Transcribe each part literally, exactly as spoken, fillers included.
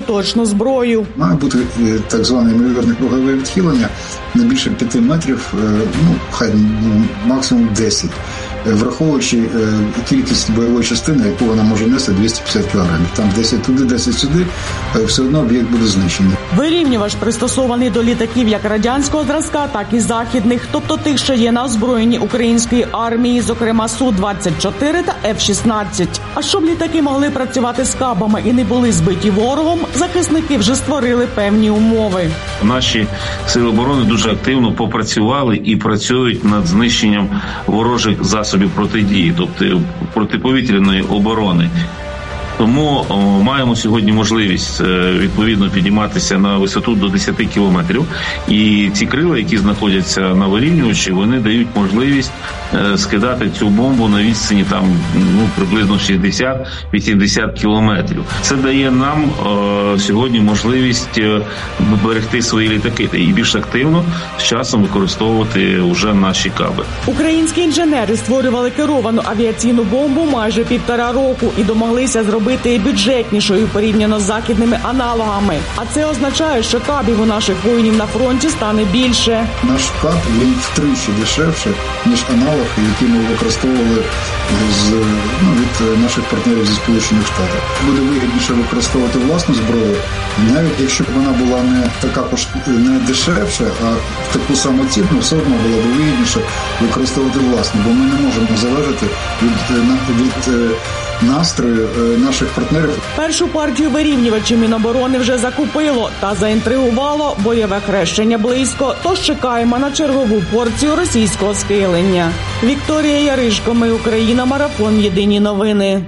точну зброю. Має бути так зване ймовірне кругове відхилення не більше п'яти метрів, ну, хай максимум десять. Враховуючи кількість бойової частини, яку вона може нести двісті п'ятдесят кілограмів. Там десять туди, десять сюди, все одно об'єкт буде знищений. Вирівнювач пристосований до літаків як радянського зразка, так і західних, тобто тих, що є на озброєнні української армії, зокрема Су двадцять чотири та Еф шістнадцять. А щоб літаки могли працювати з кабами і не були збиті ворогом, захисники вже створили певні умови. Наші сили оборони дуже активно попрацювали і працюють над знищенням ворожих засобів протидії, тобто протиповітряної оборони. Тому о, маємо сьогодні можливість е, відповідно підійматися на висоту до десять кілометрів. І ці крила, які знаходяться на вирівнювачі, вони дають можливість е, скидати цю бомбу на відстані там, ну, приблизно шістдесят-вісімдесят кілометрів. Це дає нам е, сьогодні можливість е, берегти свої літаки і більш активно з часом використовувати вже наші каби. Українські інженери створювали керовану авіаційну бомбу майже півтора року і домоглися зробити і бюджетнішою порівняно з західними аналогами. А це означає, що кабів у наших воїнів на фронті стане більше. Наш каб, він втричі дешевше, ніж аналог, який ми використовували з, ну, від наших партнерів зі Сполучених Штатів. Буде вигідніше використовувати власну зброю, навіть якщо б вона була не така не дешевша, а таку саму ціну, все одно було б вигідніше використовувати власну, бо ми не можемо залежати від, від настрою наших партнерів. Першу партію вирівнювачів Міноборони вже закупило та заінтригувало бойове хрещення близько, тож чекаємо на чергову порцію російського схилення. Вікторія Яришко, Ми Україна, Марафон, Єдині новини.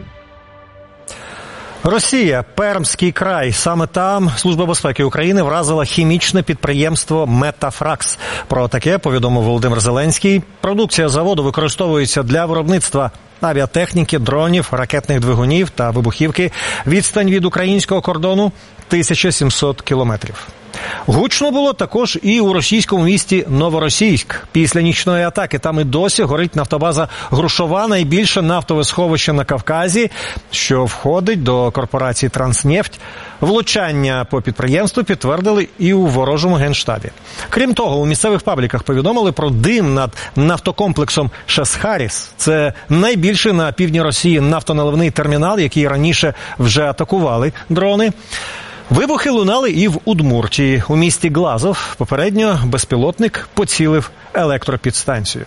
Росія, Пермський край. Саме там Служба безпеки України вразила хімічне підприємство «Метафракс». Про таке повідомив Володимир Зеленський. Продукція заводу використовується для виробництва авіатехніки, дронів, ракетних двигунів та вибухівки. Відстань від українського кордону – тисяча сімсот кілометрів. Гучно було також і у російському місті Новоросійськ. Після нічної атаки там і досі горить нафтобаза «Грушова», найбільше нафтове сховище на Кавказі, що входить до корпорації «Транснефть». Влучання по підприємству підтвердили і у ворожому генштабі. Крім того, у місцевих пабліках повідомили про дим над нафтокомплексом «Шесхаріс». Це найбільший на півдні Росії нафтоналивний термінал, який раніше вже атакували дрони. Вибухи лунали і в Удмуртії. У місті Глазов попередньо безпілотник поцілив електропідстанцію.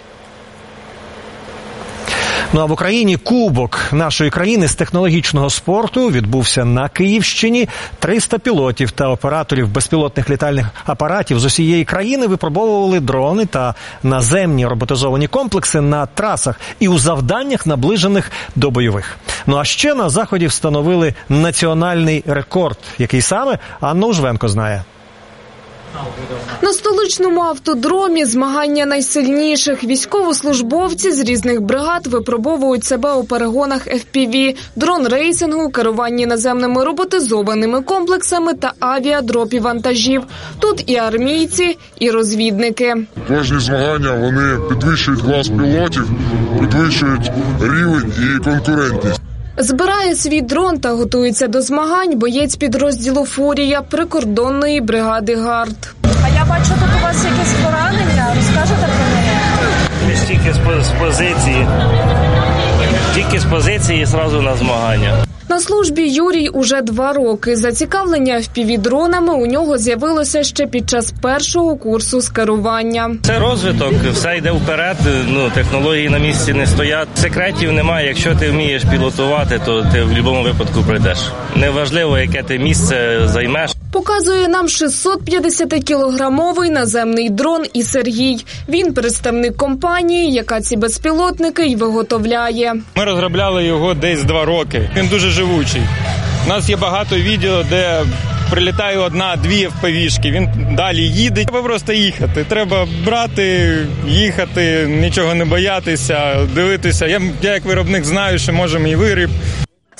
Ну а в Україні кубок нашої країни з технологічного спорту відбувся на Київщині. триста пілотів та операторів безпілотних літальних апаратів з усієї країни випробовували дрони та наземні роботизовані комплекси на трасах і у завданнях, наближених до бойових. Ну а ще на заході встановили національний рекорд, який саме Анна Ужвенко знає. На столичному автодромі змагання найсильніших. Військовослужбовці з різних бригад випробовують себе у перегонах еф пі ві, дрон-рейсингу, керуванні наземними роботизованими комплексами та авіадропі вантажів. Тут і армійці, і розвідники. Кожні змагання, вони підвищують клас пілотів, підвищують рівень і конкурентність. Збирає свій дрон та готується до змагань боєць підрозділу «Фурія» прикордонної бригади «Гард». А я бачу, тут у вас якісь поранення. Розкажете про мене? Тільки з позиції. Тільки з позиції і одразу на змагання. На службі Юрій уже два роки. Зацікавлення еф пі ві-дронами у нього з'явилося ще під час першого курсу з керування. Це розвиток, все йде вперед, ну, технології на місці не стоять. Секретів немає, якщо ти вмієш пілотувати, то ти в будь-якому випадку прийдеш. Неважливо, яке ти місце займеш. Показує нам шістсот п'ятдесятикілограмовий наземний дрон і Сергій. Він представник компанії, яка ці безпілотники й виготовляє. Ми розробляли його десь два роки. Він дуже живучий. У нас є багато відео, де прилітає одна-дві еф пі ві-шки. Він далі їде. Треба просто їхати. Треба брати, їхати, нічого не боятися, дивитися. Я, я як виробник знаю, що можемо і виріб.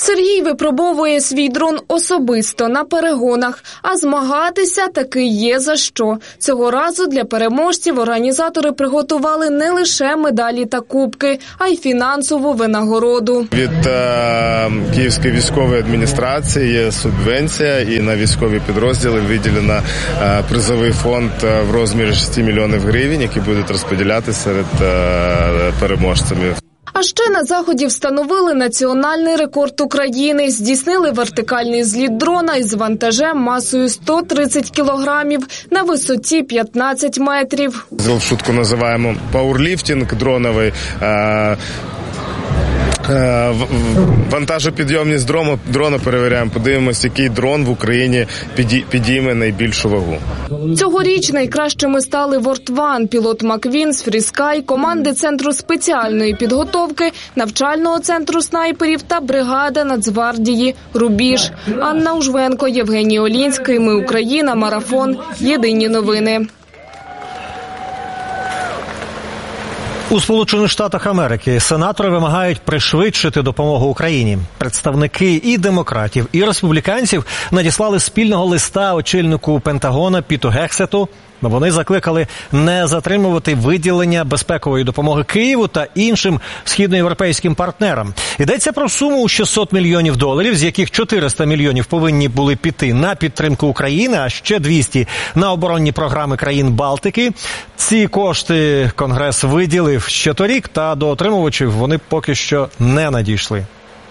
Сергій випробовує свій дрон особисто на перегонах, а змагатися таки є за що. Цього разу для переможців організатори приготували не лише медалі та кубки, а й фінансову винагороду. Від е, Київської військової адміністрації є субвенція, і на військові підрозділи виділено е, призовий фонд в розмірі шість мільйонів гривень, які будуть розподілятися серед е, переможців. А ще на заході встановили національний рекорд України. Здійснили вертикальний зліт дрона із вантажем масою сто тридцять кілограмів на висоті п'ятнадцять метрів. В шутку називаємо пауерліфтинг дроновий. Вантажопідйомність дрона, дрона перевіряємо, подивимося, який дрон в Україні підійме найбільшу вагу. Цьогоріч найкращими стали Вортван, пілот Маквін з Фріскай, команди Центру спеціальної підготовки, навчального центру снайперів та бригада Нацгвардії «Рубіж». Анна Ужвенко, Євгеній Олінський. Ми Україна. Марафон. Єдині новини. У Сполучених Штатах Америки сенатори вимагають пришвидшити допомогу Україні. Представники і демократів, і республіканців надіслали спільного листа очільнику Пентагона Піту Гексету. Вони закликали не затримувати виділення безпекової допомоги Києву та іншим східноєвропейським партнерам. Йдеться про суму у шістсот мільйонів доларів, з яких чотириста мільйонів повинні були піти на підтримку України, а ще двісті на оборонні програми країн Балтики. Ці кошти Конгрес виділив ще торік, та до отримувачів вони поки що не надійшли.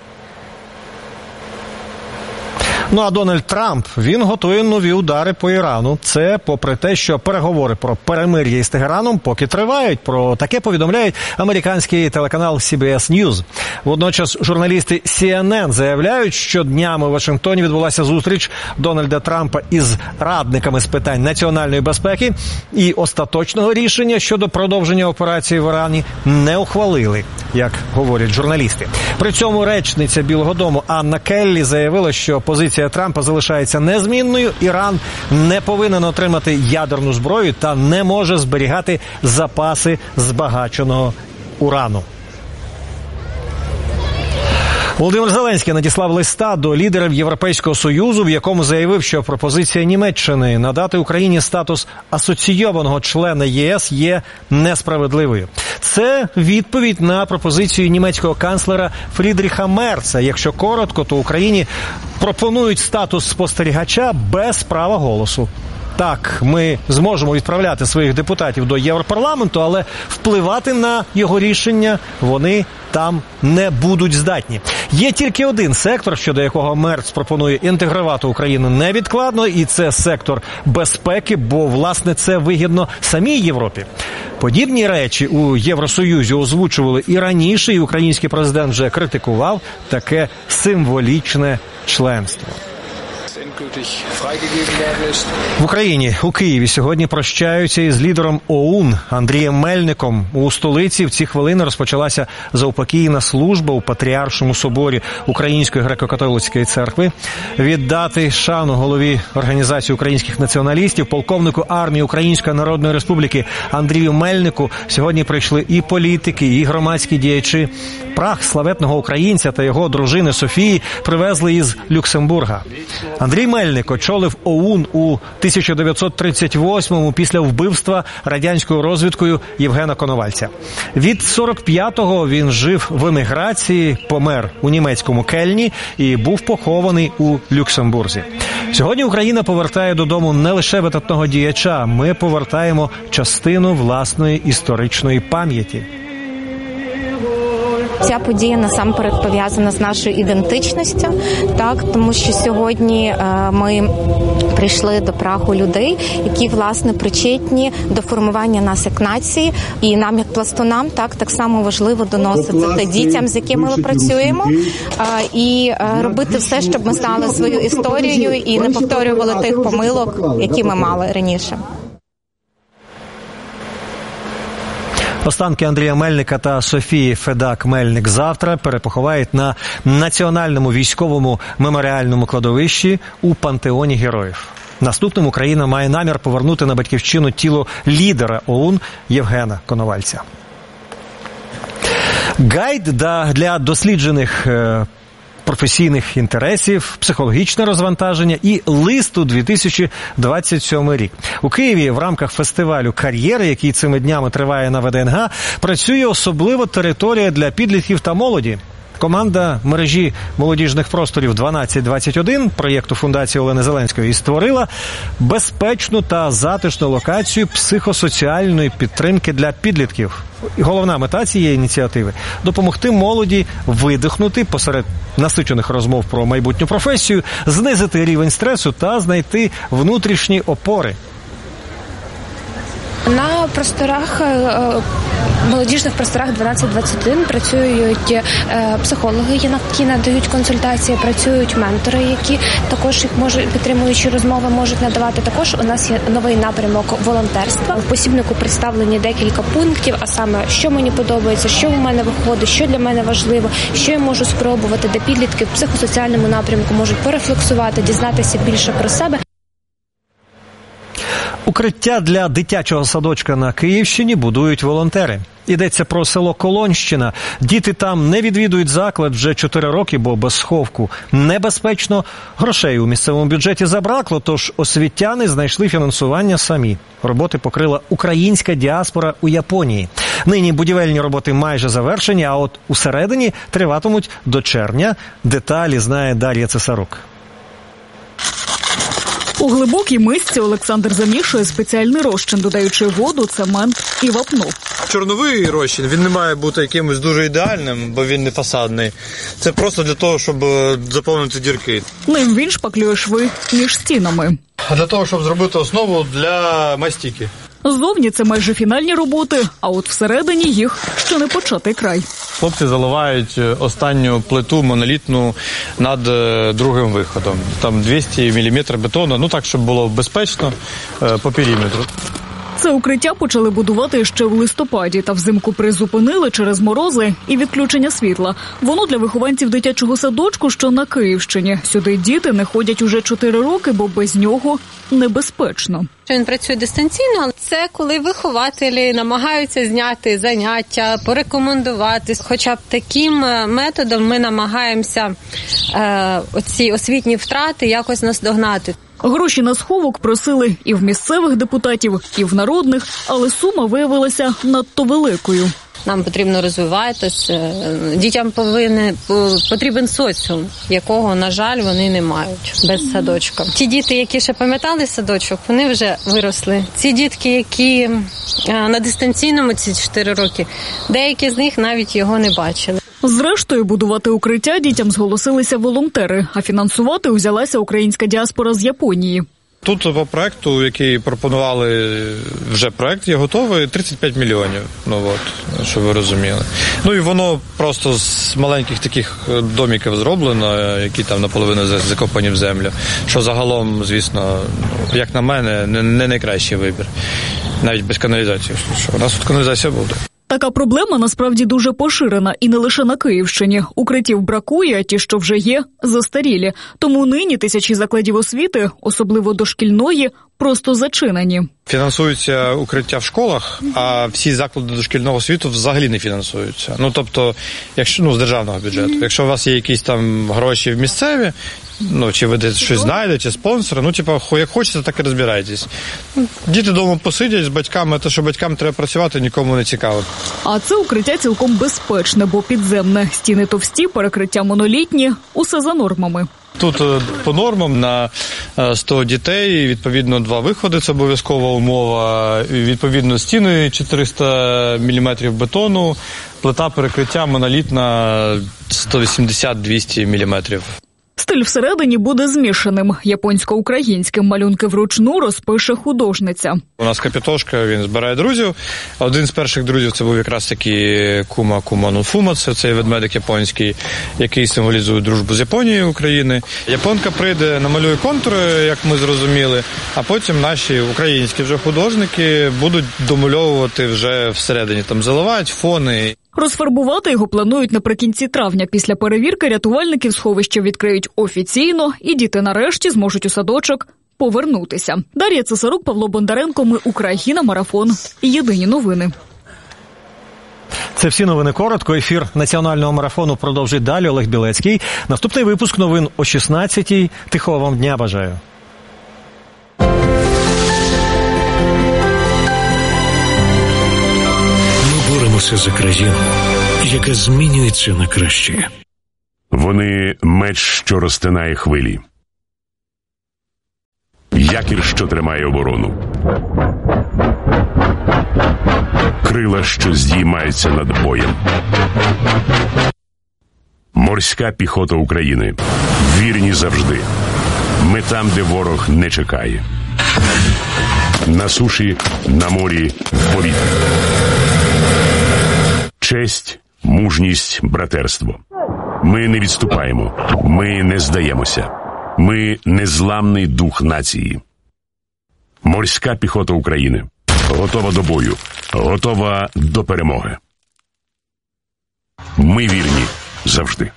Ну а Дональд Трамп, він готує нові удари по Ірану. Це попри те, що переговори про перемир'я із Тегераном поки тривають. Про таке повідомляють американський телеканал Сі Бі Ес News. Водночас журналісти Сі Ен Ен заявляють, що днями у Вашингтоні відбулася зустріч Дональда Трампа із радниками з питань національної безпеки, і остаточного рішення щодо продовження операції в Ірані не ухвалили, як говорять журналісти. При цьому речниця Білого дому Анна Келлі заявила, що позиція Трампа залишається незмінною. Іран не повинен отримати ядерну зброю та не може зберігати запаси збагаченого урану. Володимир Зеленський надіслав листа до лідерів Європейського Союзу, в якому заявив, що пропозиція Німеччини надати Україні статус асоційованого члена Є Ес є несправедливою. Це відповідь на пропозицію німецького канцлера Фрідріха Мерца. Якщо коротко, то Україні пропонують статус спостерігача без права голосу. Так, ми зможемо відправляти своїх депутатів до Європарламенту, але впливати на його рішення вони там не будуть здатні. Є тільки один сектор, щодо якого Мерц пропонує інтегрувати Україну невідкладно, і це сектор безпеки, бо, власне, це вигідно самій Європі. Подібні речі у Євросоюзі озвучували і раніше, і український президент вже критикував таке символічне членство. В Україні, у Києві, сьогодні прощаються із лідером О У Н Андрієм Мельником. У столиці в ці хвилини розпочалася заупокійна служба у Патріаршому соборі Української греко-католицької церкви. Віддати шану голові Організації українських націоналістів, полковнику армії Української Народної Республіки Андрію Мельнику сьогодні прийшли і політики, і громадські діячі. Прах славетного українця та його дружини Софії привезли із Люксембурга. Андрій Мельник очолив О У Н у тисяча дев'ятсот тридцять восьмому після вбивства радянською розвідкою Євгена Коновальця. Від сорок п'ятого він жив в еміграції, помер у німецькому Кельні і був похований у Люксембурзі. Сьогодні Україна повертає додому не лише видатного діяча, ми повертаємо частину власної історичної пам'яті. Ця подія насамперед пов'язана з нашою ідентичністю, так, тому що сьогодні е, ми прийшли до праху людей, які, власне, причетні до формування нас як нації, і нам, як пластунам, так, так само важливо доносити це дітям, з якими ми працюємо, е, і е, робити все, щоб ми знали свою історію і не повторювали тих помилок, які ми мали раніше. Останки Андрія Мельника та Софії Федак-Мельник завтра перепоховають на Національному військовому меморіальному кладовищі у Пантеоні Героїв. Наступним Україна має намір повернути на батьківщину тіло лідера О У Н Євгена Коновальця. Гайд для досліджених професійних інтересів, психологічне розвантаження і лист у дві тисячі двадцять сьомий рік. У Києві в рамках фестивалю «Кар'єри», який цими днями триває на ВДНГ, працює особлива територія для підлітків та молоді. Команда мережі молодіжних просторів дванадцять двадцять один проєкту Фундації Олени Зеленської створила безпечну та затишну локацію психосоціальної підтримки для підлітків. Головна мета цієї ініціативи – допомогти молоді видихнути посеред насичених розмов про майбутню професію, знизити рівень стресу та знайти внутрішні опори. На просторах, молодіжних просторах дванадцять двадцять один працюють психологи, які надають консультації, працюють ментори, які також їх можуть, підтримуючи розмови, можуть надавати. Також у нас є новий напрямок волонтерства. В посібнику представлені декілька пунктів, а саме, що мені подобається, що у мене виходить, що для мене важливо, що я можу спробувати, де підлітки в психосоціальному напрямку можуть порефлексувати, дізнатися більше про себе. Укриття для дитячого садочка на Київщині будують волонтери. Йдеться про село Колонщина. Діти там не відвідують заклад вже чотири роки, бо без сховку небезпечно. Грошей у місцевому бюджеті забракло, тож освітяни знайшли фінансування самі. Роботи покрила українська діаспора у Японії. Нині будівельні роботи майже завершені, а от усередині триватимуть до червня. Деталі знає Дар'я Цесарук. У глибокій мисці Олександр замішує спеціальний розчин, додаючи воду, цемент і вапно. Чорновий розчин, він не має бути якимось дуже ідеальним, бо він не фасадний. Це просто для того, щоб заповнити дірки. Ним він шпаклює шви між стінами. А для того, щоб зробити основу для мастики. Ззовні це майже фінальні роботи, а от всередині їх ще не початий край. Хлопці заливають останню плиту монолітну над другим виходом. Там двісті міліметрів бетону, ну так, щоб було безпечно по периметру. Це укриття почали будувати ще в листопаді, та взимку призупинили через морози і відключення світла. Воно для вихованців дитячого садочку, що на Київщині. Сюди діти не ходять уже чотири роки, бо без нього небезпечно. Він працює дистанційно. Це коли вихователі намагаються зняти заняття, порекомендувати. Хоча б таким методом ми намагаємося е, оці освітні втрати якось наздогнати. Гроші на сховок просили і в місцевих депутатів, і в народних, але сума виявилася надто великою. Нам потрібно розвиватися, дітям повинен, потрібен соціум, якого, на жаль, вони не мають без садочка. Ті діти, які ще пам'ятали садочок, вони вже виросли. Ці дітки, які на дистанційному ці чотири роки, деякі з них навіть його не бачили. Зрештою, будувати укриття дітям зголосилися волонтери, а фінансувати узялася українська діаспора з Японії. Тут по проекту, який пропонували, вже проект є готовий, тридцять п'ять мільйонів, ну от, щоб ви розуміли. Ну і воно просто з маленьких таких домиків зроблено, які там наполовину закопані в землю, що загалом, звісно, як на мене, не найкращий вибір. Навіть без каналізації. У нас тут каналізація буде. Така проблема насправді дуже поширена і не лише на Київщині. Укриттів бракує, а ті, що вже є, застарілі. Тому нині тисячі закладів освіти, особливо дошкільної, просто зачинені. Фінансуються укриття в школах, а всі заклади дошкільного освіту взагалі не фінансуються. Ну, тобто, якщо, ну, з державного бюджету. Якщо у вас є якісь там гроші в місцеві, ну, чи ви десь щось знайдете, чи спонсори, ну, типу, як хочете, так і розбирайтесь. Діти вдома посидять з батьками, те, що батькам треба працювати, нікому не цікаво. А це укриття цілком безпечне, бо підземне. Стіни товсті, перекриття монолітні, усе за нормами. Тут по нормам на сто дітей, відповідно, два виходи, це обов'язкова умова, відповідно, стіни чотириста міліметрів бетону, плита перекриття монолітна сто вісімдесят - двісті міліметрів. Стиль всередині буде змішаним. Японсько-українським малюнки вручну розпише художниця. У нас Капітошка, він збирає друзів. Один з перших друзів це був якраз таки Кума Кума ну Фума, це цей ведмедик японський, який символізує дружбу з Японією України. Японка прийде, намалює контури, як ми зрозуміли, а потім наші українські вже художники будуть домальовувати вже всередині, там заливають фони. Розфарбувати його планують наприкінці травня. Після перевірки рятувальників сховище відкриють офіційно, і діти нарешті зможуть у садочок повернутися. Дар'я Цесарук, Павло Бондаренко, ми Україна, Марафон. Єдині новини. Це всі новини коротко. Ефір національного марафону продовжить далі Олег Білецький. Наступний випуск новин о шістнадцятій. Тихого вам дня бажаю. Ми боремося за країну, яка змінюється на краще. Вони меч, що розтинає хвилі. Якір, що тримає оборону. Крила, що здіймаються над боєм. Морська піхота України. Вірні завжди. Ми там, де ворог не чекає. На суші, на морі, в повітрі. Честь, мужність, братерство. Ми не відступаємо. Ми не здаємося. Ми незламний дух нації. Морська піхота України. Готова до бою. Готова до перемоги. Ми вірні завжди.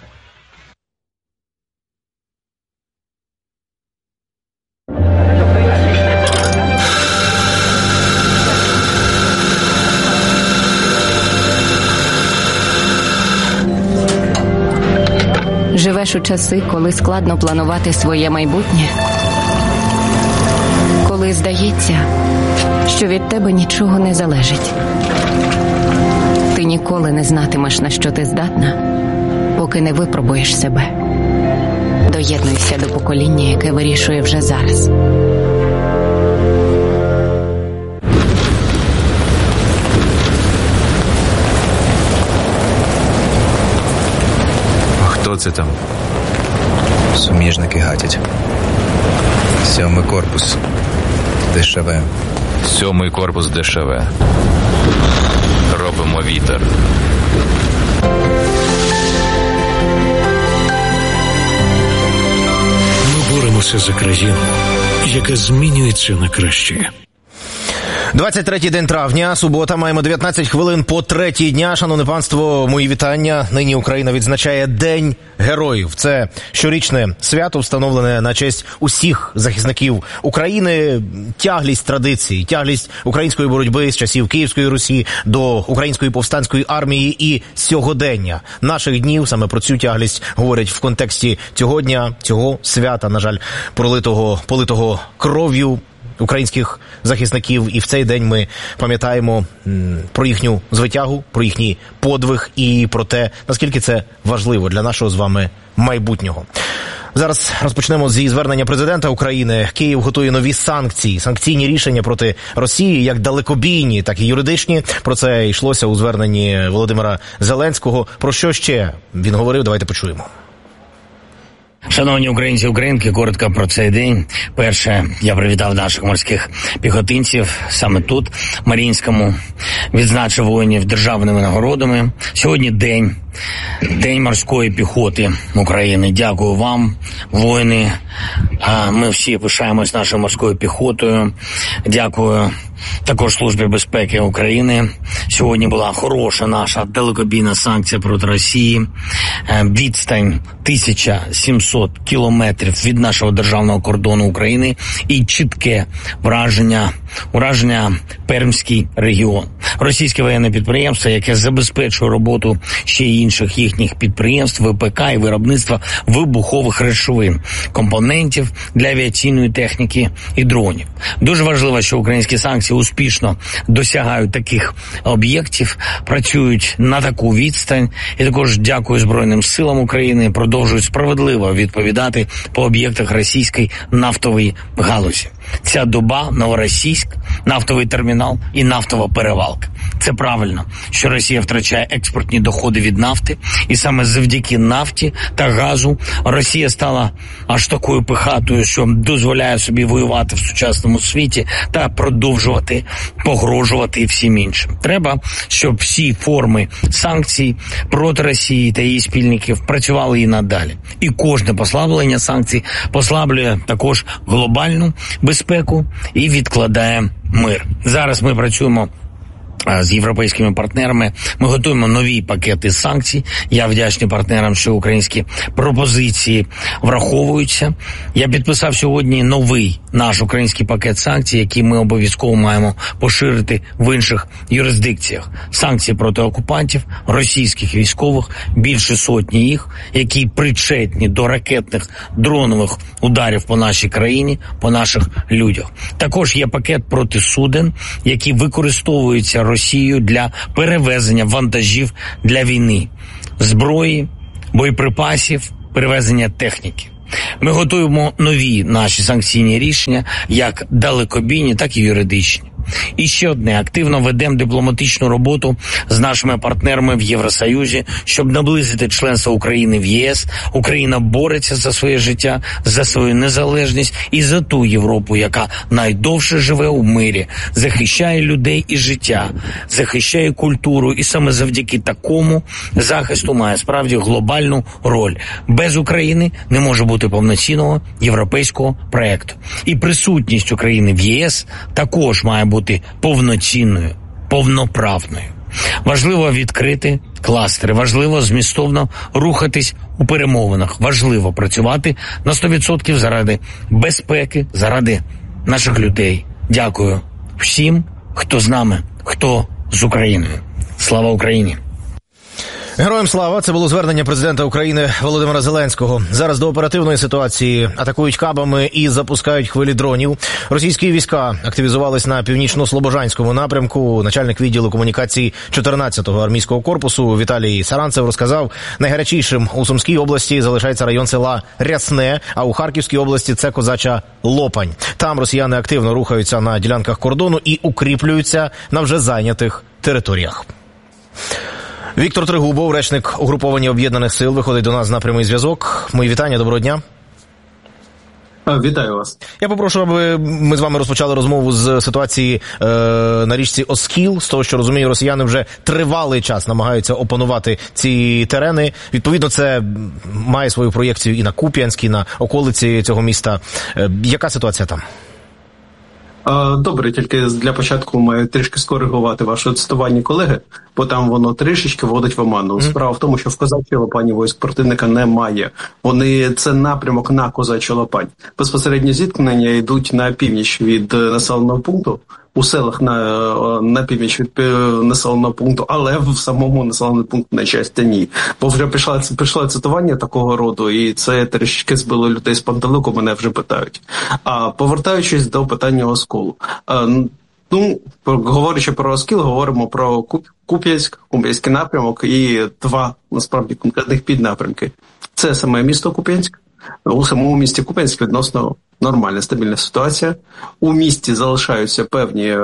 Живеш у часи, коли складно планувати своє майбутнє? Коли здається, що від тебе нічого не залежить. Ти ніколи не знатимеш, на що ти здатна, поки не випробуєш себе. Доєднуйся до покоління, яке вирішує вже зараз. Хто це там? Суміжники гатять. Сьомий корпус. ДШВ. Сьомий корпус ДШВ. Робимо вітер. Ми боремося за країну, яка змінюється на краще. двадцять третій день травня, субота, маємо дев'ятнадцять хвилин по третій дня. Шановне панство, мої вітання. Нині Україна відзначає День Героїв. Це щорічне свято, встановлене на честь усіх захисників України. Тяглість традицій, тяглість української боротьби з часів Київської Русі до української повстанської армії і сьогодення наших днів. Саме про цю тяглість говорять в контексті цього дня, цього свята, на жаль, пролитого, политого кров'ю українських захисників. І в цей день ми пам'ятаємо м, про їхню звитягу, про їхній подвиг і про те, наскільки це важливо для нашого з вами майбутнього. Зараз розпочнемо зі звернення президента України. Київ готує нові санкції, санкційні рішення проти Росії, як далекобійні, так і юридичні. Про це йшлося у зверненні Володимира Зеленського. Про що ще він говорив? Давайте почуємо. Шановні українці і українки, коротко про цей день. Перше, я привітав наших морських піхотинців саме тут, в Маріїнському, відзначив воїнів державними нагородами. Сьогодні день, день морської піхоти України. Дякую вам, воїни. Ми всі пишаємось нашою морською піхотою. Дякую також Службі безпеки України. Сьогодні була хороша наша далекобійна санкція проти Росії. Відстань тисяча сімсот кілометрів від нашого державного кордону України і чітке враження, враження Пермський регіон. Російське воєнне підприємство, яке забезпечує роботу ще й інших їхніх підприємств, ВПК і виробництва вибухових речовин, компонентів для авіаційної техніки і дронів. Дуже важливо, що українські санкції успішно досягають таких об'єктів, працюють на таку відстань. І також дякую Збройним силам України, продовжують справедливо відповідати по об'єктах російської нафтової галузі. Ця доба, Новоросійськ, нафтовий термінал і нафтова перевалка. Це правильно, що Росія втрачає експортні доходи від нафти, і саме завдяки нафті та газу Росія стала аж такою пихатою, що дозволяє собі воювати в сучасному світі та продовжувати погрожувати всім іншим. Треба, щоб всі форми санкцій проти Росії та її спільників працювали і надалі. І кожне послаблення санкцій послаблює також глобальну безпеку і відкладає мир. Зараз ми працюємо з європейськими партнерами. Ми готуємо нові пакети санкцій. Я вдячний партнерам, що українські пропозиції враховуються. Я підписав сьогодні новий наш український пакет санкцій, який ми обов'язково маємо поширити в інших юрисдикціях. Санкції проти окупантів, російських військових, більше сотні їх, які причетні до ракетних дронових ударів по нашій країні, по наших людях. Також є пакет проти суден, які використовуються Росією для перевезення вантажів для війни, зброї, боєприпасів, перевезення техніки. Ми готуємо нові наші санкційні рішення, як далекобійні, так і юридичні. І ще одне, активно ведемо дипломатичну роботу з нашими партнерами в Євросоюзі, щоб наблизити членство України в ЄС. Україна бореться за своє життя, за свою незалежність і за ту Європу, яка найдовше живе у мирі, захищає людей і життя, захищає культуру, і саме завдяки такому захисту має справді глобальну роль. Без України не може бути повноцінного європейського проєкту. І присутність України в ЄС також має бути бути повноцінною, повноправною. Важливо відкрити кластери, важливо змістовно рухатись у перемовинах, важливо працювати на сто відсотків заради безпеки, заради наших людей. Дякую всім, хто з нами, хто з Україною. Слава Україні! Героям слава! Це було звернення президента України Володимира Зеленського. Зараз до оперативної ситуації: атакують кабами і запускають хвилі дронів. Російські війська активізувались на північно-слобожанському напрямку. Начальник відділу комунікації чотирнадцятого армійського корпусу Віталій Саранцев розказав, найгарячішим у Сумській області залишається район села Рясне, а у Харківській області це Козача Лопань. Там росіяни активно рухаються на ділянках кордону і укріплюються на вже зайнятих територіях. Віктор Трегубов, речник угруповання Об'єднаних сил, виходить до нас на прямий зв'язок. Мої вітання, доброго дня. Вітаю вас. Я попрошу, аби ми з вами розпочали розмову з ситуації е, на річці Оскіл. З того, що розумію, росіяни вже тривалий час намагаються опанувати ці терени. Відповідно, це має свою проєкцію і на Куп'янськ, і на околиці цього міста. Е, яка ситуація там? Добре, тільки для початку маю трішки скоригувати ваше цитування колеги, бо там воно трішечки вводить в оману. Справа в тому, що в Козачій Лопані військ противника немає. Вони, це напрямок на Козачу Лопань. Безпосередньо зіткнення йдуть на північ від населеного пункту, у селах на, на північ від населеного пункту, але в самому населеному пункту, на щастя, ні. Бо вже прийшло, прийшло цитування такого роду, і це трішки збило людей з пантелику, мене вже питають. А повертаючись до питання Осколу. Ну, говорячи про Оскіл, говоримо про Куп'янськ, Куп'янський напрямок і два, насправді, конкретних піднапрямки. Це саме місто Куп'янськ. У самому місті Куп'янськ відносно нормальна, стабільна ситуація. У місті залишаються певні,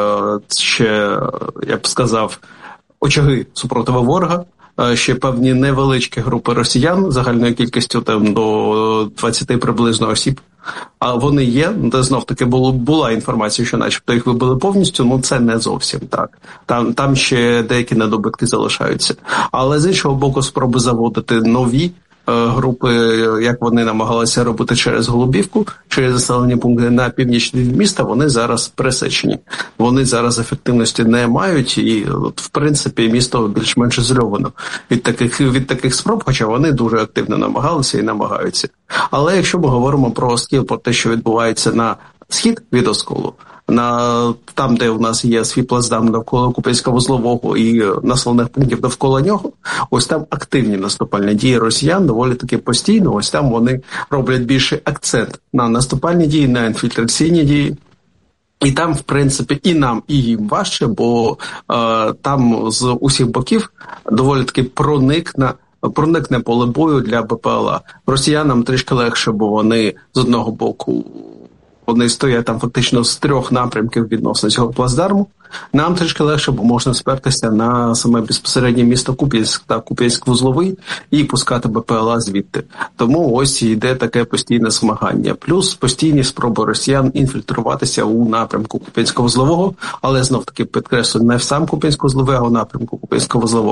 ще, я б сказав, очаги супротиву ворога, ще певні невеличкі групи росіян, загальною кількістю там до двадцяти приблизно осіб. А вони є, де знов-таки було, була інформація, що начебто їх вибили повністю, ну це не зовсім так. Там, там ще деякі недобитки залишаються. Але з іншого боку, спроби заводити нові групи, як вони намагалися робити через Голубівку, через заселені пункти на північ від міста, вони зараз пресечені. Вони зараз ефективності не мають і, от, в принципі, місто більш-менш ізольовано від таких, від таких спроб, хоча вони дуже активно намагалися і намагаються. Але якщо ми говоримо про Оскіл, про те, що відбувається на схід від Осколу, на там, де у нас є свій плацдарм навколо Куп'янсько-Вузлового і населених пунктів довкола нього, ось там активні наступальні дії росіян, доволі таки постійно, ось там вони роблять більший акцент на наступальні дії, на інфільтраційні дії. І там, в принципі, і нам, і їм важче, бо е, там з усіх боків доволі таки проникне проникне поле бою для БПЛА. Росіянам трішки легше, бо вони з одного боку вони стоять там фактично з трьох напрямків відносно цього плацдарму. Нам трішки легше, бо можна спертися на саме безпосереднє місто Куп'янськ та Куп'янськ-Вузловий і пускати БПЛА звідти. Тому ось йде таке постійне змагання. Плюс постійні спроби росіян інфільтруватися у напрямку Куп'янсько-Вузлового, але знов-таки підкреслю, не в сам Куп'янсько-Вузловий, а у напрямку Куп'янсько-Вузлового.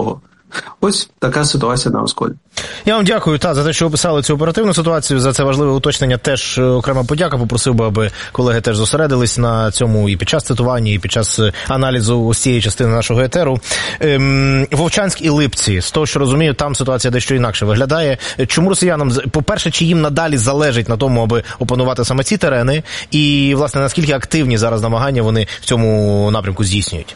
Ось така ситуація на Осколі. Я вам дякую, та, за те, що описали цю оперативну ситуацію, за це важливе уточнення теж окрема подяка. Попросив би, аби колеги теж зосередились на цьому і під час цитування, і під час аналізу ось цієї частини нашого етеру. Ем, Вовчанськ і Липці, з того, що розумію, там ситуація дещо інакше виглядає. Чому росіянам, по-перше, чи їм надалі залежить на тому, аби опанувати саме ці терени, і, власне, наскільки активні зараз намагання вони в цьому напрямку здійснюють?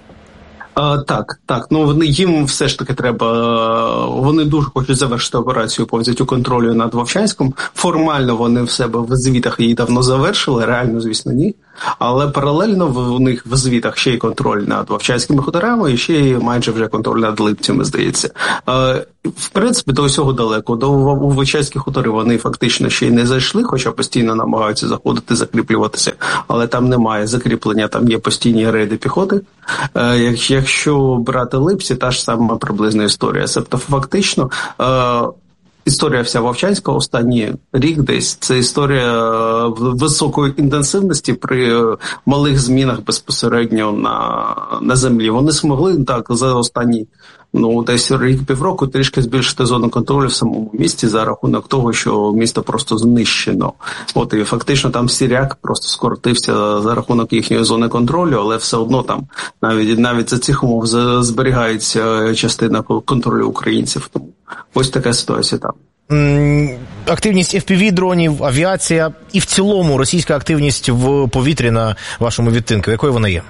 А, так, так. Ну, вони, їм все ж таки треба, вони дуже хочуть завершити операцію по взяттю контролю над Вовчанськом. Формально вони в себе в звітах її давно завершили, реально, звісно, ні. Але паралельно в них в звітах ще й контроль над Вовчанськими хуторами, і ще й майже вже контроль над Липцями, здається. Е, в принципі, до усього далеко. До Вовчанських хуторів вони фактично ще й не зайшли, хоча постійно намагаються заходити, закріплюватися. Але там немає закріплення, там є постійні рейди піхоти. Е, якщо брати Липці, та ж сама приблизна історія. Себто фактично... Е, Історія вся Вовчанська останній рік десь – це історія високої інтенсивності при малих змінах безпосередньо на, на землі. Вони змогли так за останні ну, десь рік-півроку трішки збільшити зону контролю в самому місті за рахунок того, що місто просто знищено. От і фактично там Сіряк просто скоротився за рахунок їхньої зони контролю, але все одно там навіть, навіть за цих умов зберігається частина контролю українців. Тому ось така ситуація там. Активність еф пі ві-дронів, авіація і в цілому російська активність в повітрі на вашому відтинку. Якою вона є?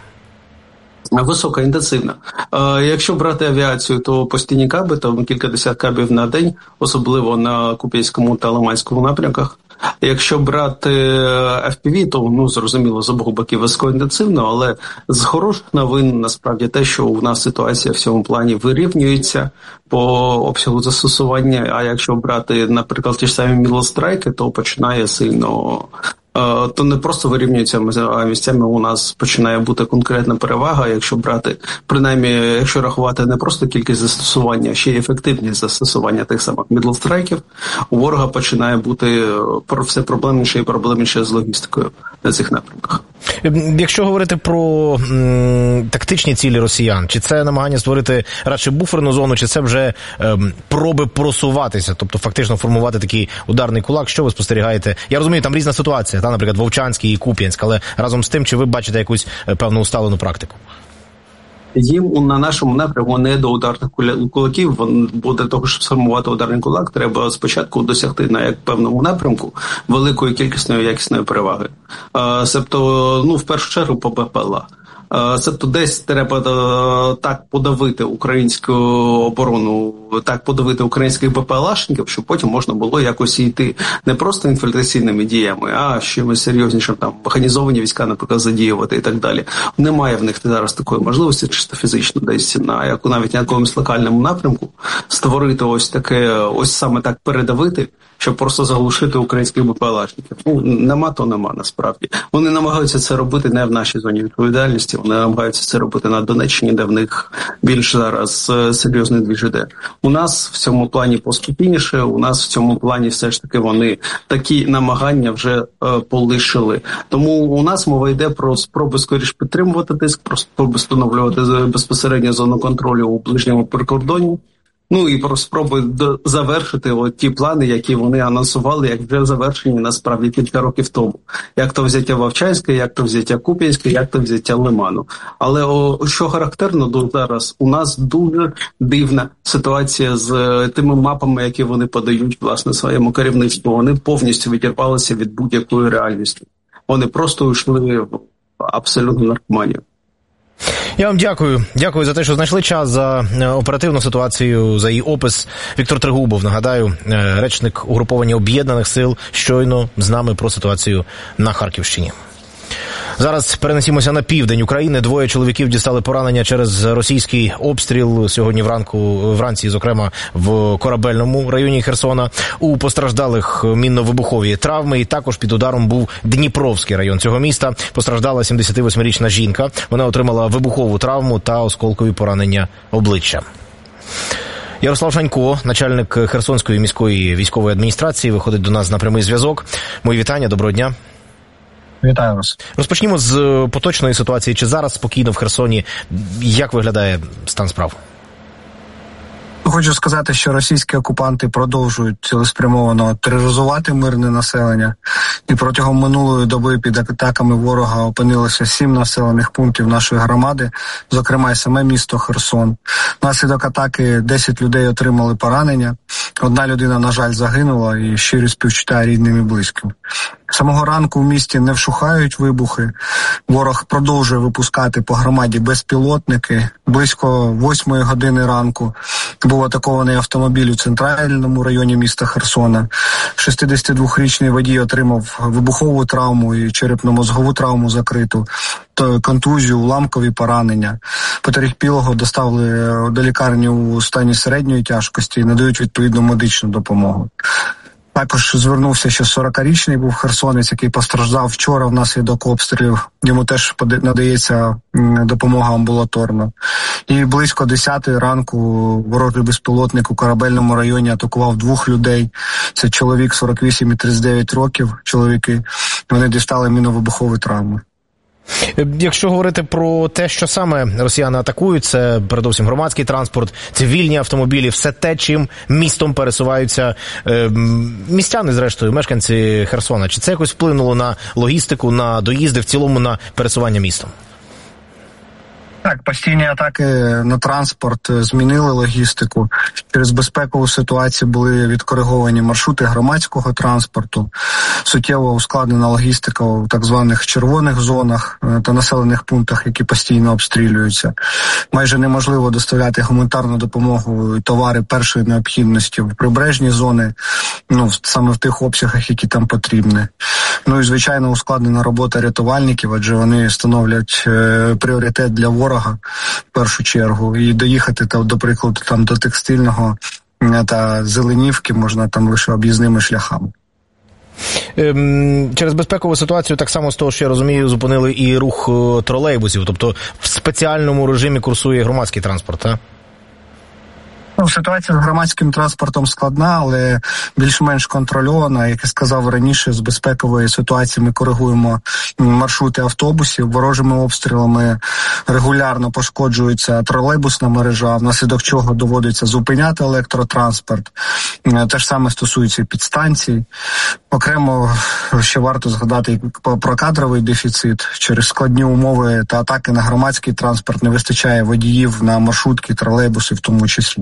Висока, інтенсивна. Е, якщо брати авіацію, то постійні каби, там кілька десят кабів на день, особливо на Куп'янському та Лиманському напрямках. Якщо брати еф пі ві, то, ну, зрозуміло, з обох боків високоінтенсивно, але з хороших новин, насправді, те, що у нас ситуація в цьому плані вирівнюється по обсягу застосування, а якщо брати, наприклад, ті ж самі мілострайки, то починає сильно... то не просто вирівнюється, а місцями у нас починає бути конкретна перевага, якщо брати, принаймні, якщо рахувати не просто кількість застосування, а ще й ефективність застосування тих самих мідлстрайків, у ворога починає бути все проблемніше і проблемніше з логістикою на цих напрямках. Якщо говорити про м, тактичні цілі росіян, чи це намагання створити радше буферну зону, чи це вже ем, проби просуватися, тобто фактично формувати такий ударний кулак, що ви спостерігаєте? Я розумію, там різна ситуація, та, наприклад, Вовчанський і Куп'янськ, але разом з тим, чи ви бачите якусь певну усталену практику? Їм на нашому напрямку не до ударних кулаків, бо для того, щоб сформувати ударний кулак, треба спочатку досягти на як певному напрямку великої кількісної якісної переваги. Себто, ну, в першу чергу по Б П Л А. Себто десь треба так подавити українську оборону, так подавити українських Б П Л Ашників, щоб потім можна було якось йти не просто інфільтраційними діями, а чимось серйознішим, там, механізовані війська, наприклад, задіювати і так далі. Немає в них зараз такої можливості, чисто фізично, десь на яку навіть на якомусь локальному напрямку створити ось таке, ось саме так передавити, щоб просто заглушити українських Б П Л Ашників. Ну, нема, то нема, насправді. Вони намагаються це робити не в нашій зоні відповідальності, вони намагаються це робити на Донеччині, де в них більш зараз серйозний двіж іде. У нас в цьому плані поспокійніше, у нас в цьому плані все ж таки вони такі намагання вже е, полишили. Тому у нас мова йде про спроби скоріш підтримувати тиск, про спроби встановлювати безпосередньо зону контролю у ближньому прикордоні. Ну і про спроби завершити от ті плани, які вони анонсували, як вже завершені насправді кілька років тому. Як то взяття Вовчанська, як то взяття Куп'янська, як то взяття Лиману. Але о, що характерно до зараз, у нас дуже дивна ситуація з тими мапами, які вони подають, власне, своєму керівництву. Вони повністю відірвалися від будь-якої реальності. Вони просто йшли в абсолютну наркоманію. Я вам дякую. Дякую за те, що знайшли час, за оперативну ситуацію, за її опис. Віктор Трегубов, нагадаю, речник угруповання Об'єднаних сил, щойно з нами про ситуацію на Харківщині. Зараз перенесімося на південь України. Двоє чоловіків дістали поранення через російський обстріл сьогодні вранку, вранці, зокрема, в Корабельному районі Херсона. У постраждалих мінно-вибухові травми, і також під ударом був Дніпровський район цього міста. Постраждала сімдесятивосьмирічна жінка. Вона отримала вибухову травму та осколкові поранення обличчя. Ярослав Шанько, начальник Херсонської міської військової адміністрації, виходить до нас на прямий зв'язок. Мої вітання, доброго дня. Вітаю вас. Розпочнімо з поточної ситуації. Чи зараз спокійно в Херсоні? Як виглядає стан справ? хочу сказати, що російські окупанти продовжують цілеспрямовано тероризувати мирне населення. І протягом минулої доби під атаками ворога опинилося сім населених пунктів нашої громади, зокрема й саме місто Херсон. Внаслідок атаки десять людей отримали поранення. Одна людина, на жаль, загинула, і щирі співчуття рідним і близьким. Самого ранку в місті не вщухають вибухи. Ворог продовжує випускати по громаді безпілотники. Близько восьмої години ранку був атакований автомобіль у центральному районі міста Херсона. шістдесятидвохрічний водій отримав вибухову травму і черепно-мозгову травму закриту, контузію, уламкові поранення. Потерпілого доставили до лікарні у стані середньої тяжкості і надають відповідну медичну допомогу. Також звернувся ще сорокарічний був херсонець, який постраждав вчора внаслідок обстрілів. Йому теж надається допомога амбулаторно. І близько десятої ранку ворожий безпілотник у Корабельному районі атакував двох людей. Це чоловік сорок вісім і тридцять дев'ять років, чоловіки. Вони дістали міновибухові травми. Якщо говорити про те, що саме росіяни атакують, це передусім громадський транспорт, цивільні автомобілі, все те, чим містом пересуваються е, містяни, зрештою, мешканці Херсона. Чи це якось вплинуло на логістику, на доїзди, в цілому на пересування містом? Так, постійні атаки на транспорт змінили логістику. Через безпекову ситуацію були відкориговані маршрути громадського транспорту. Суттєво ускладнена логістика у так званих червоних зонах та населених пунктах, які постійно обстрілюються. Майже неможливо доставляти гуманітарну допомогу і товари першої необхідності в прибережні зони, ну, саме в тих обсягах, які там потрібні. Ну і, звичайно, ускладнена робота рятувальників, адже вони становлять е, пріоритет для ворога в першу чергу, і доїхати, там, до прикладу, там, до Текстильного та Зеленівки можна там лише об'їзними шляхами. Ем, через безпекову ситуацію, так само з того, що я розумію, зупинили і рух тролейбусів, тобто в спеціальному режимі курсує громадський транспорт, так? Ну, ситуація з громадським транспортом складна, але більш-менш контрольована. Як я сказав раніше, з безпекової ситуації ми коригуємо маршрути автобусів. Ворожими обстрілами регулярно пошкоджується тролейбусна мережа, внаслідок чого доводиться зупиняти електротранспорт. Те ж саме стосується і підстанцій. Окремо ще варто згадати про кадровий дефіцит. Через складні умови та атаки на громадський транспорт не вистачає водіїв на маршрутки, тролейбуси в тому числі.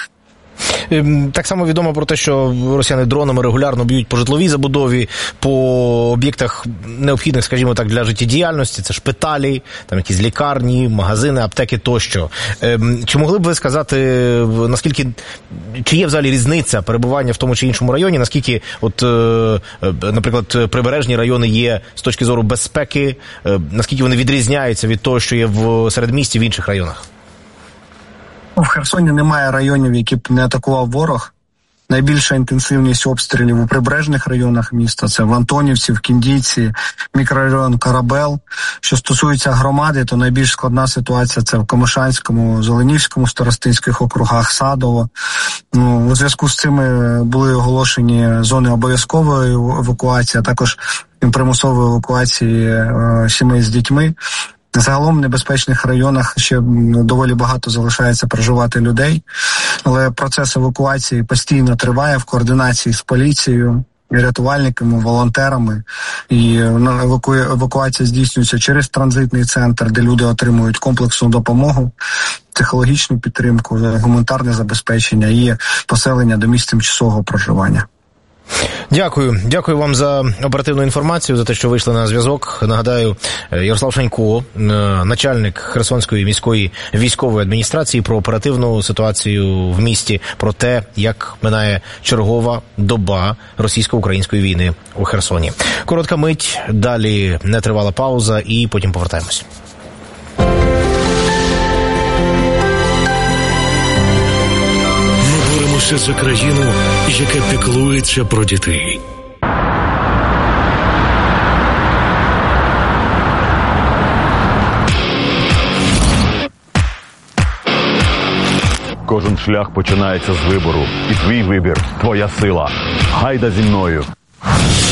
Так само відомо про те, що росіяни дронами регулярно б'ють по житловій забудові, по об'єктах необхідних, скажімо так, для життєдіяльності. Це шпиталі, там якісь лікарні, магазини, аптеки тощо. Чи могли б ви сказати, наскільки, чи є взагалі різниця перебування в тому чи іншому районі, наскільки, от, наприклад, прибережні райони є з точки зору безпеки, наскільки вони відрізняються від того, що є в середмісті в інших районах? В Херсоні немає районів, які б не атакував ворог. Найбільша інтенсивність обстрілів у прибережних районах міста – це в Антонівці, в Кіндійці, мікрорайон Корабель. Що стосується громади, то найбільш складна ситуація – це в Комишанському, Зеленівському, Старостинських округах, Садово. Ну, у зв'язку з цими були оголошені зони обов'язкової евакуації, а також примусової евакуації е, сімей з дітьми. Загалом в небезпечних районах ще доволі багато залишається проживати людей, але процес евакуації постійно триває в координації з поліцією, рятувальниками, волонтерами. І еваку... евакуація здійснюється через транзитний центр, де люди отримують комплексну допомогу, психологічну підтримку, гуманітарне забезпечення і поселення до місць тимчасового проживання. Дякую. Дякую вам за оперативну інформацію, за те, що вийшли на зв'язок. Нагадаю, Ярослав Шанько, начальник Херсонської міської військової адміністрації, про оперативну ситуацію в місті, про те, як минає чергова доба російсько-української війни у Херсоні. Коротка мить, далі нетривала пауза і потім повертаємось. Боремося за країну, яка піклується про дітей. Кожен шлях починається з вибору. І твій вибір – твоя сила. Гайда зі мною.